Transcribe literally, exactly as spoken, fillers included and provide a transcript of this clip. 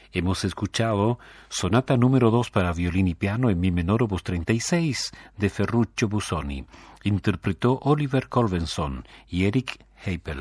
Hemos escuchado Sonata número dos para violín y piano en mi menor opus treinta y seis de Ferruccio Busoni. Interpretó Oliver Colvenson y Eric Heipel.